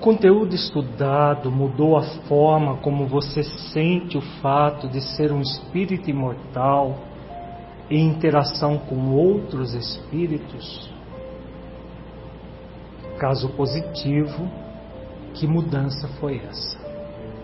conteúdo estudado mudou a forma como você sente o fato de ser um espírito imortal em interação com outros espíritos? Caso positivo, que mudança foi essa?